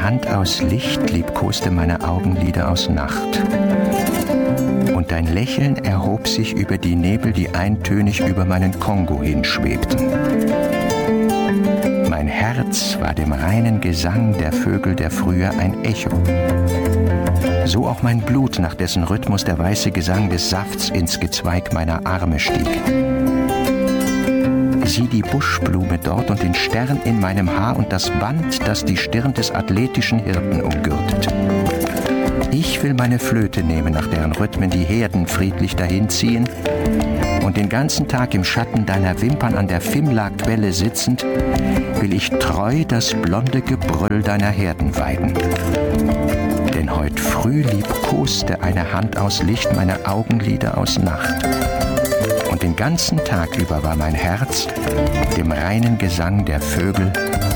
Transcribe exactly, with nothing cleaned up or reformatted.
Hand aus Licht liebkoste meine Augenlider aus Nacht. Und dein Lächeln erhob sich über die Nebel, die eintönig über meinen Kongo hinschwebten. Mein Herz war dem reinen Gesang der Vögel der Frühe ein Echo. So auch mein Blut, nach dessen Rhythmus der weiße Gesang des Safts ins Gezweig meiner Arme stieg. Sieh die Buschblume dort und den Stern in meinem Haar und das Band, das die Stirn des athletischen Hirten umgürtet. Ich will meine Flöte nehmen, nach deren Rhythmen die Herden friedlich dahinziehen, und den ganzen Tag im Schatten deiner Wimpern an der Fimla-Quelle sitzend, will ich treu das blonde Gebrüll deiner Herden weiden. Denn heut früh liebkoste eine Hand aus Licht meine Augenlider aus Nacht. Und den ganzen Tag über war mein Herz dem reinen Gesang der Vögel